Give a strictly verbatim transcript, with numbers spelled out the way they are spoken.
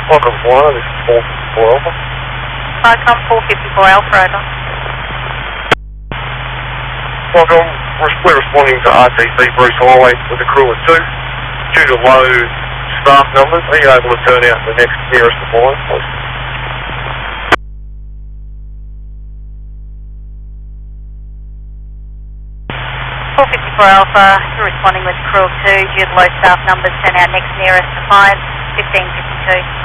Welcome, one, this is four fifty-four Alpha. Welcome, four fifty-four Alpha, over. Welcome, we're responding to R T C Bruce Highway with a crew of two. Due to low staff numbers, are you able to turn out the next nearest appliance, please? four fifty-four Alpha, you're responding with crew of two. Due to low staff numbers, turn out next nearest appliance, fifteen fifty-two.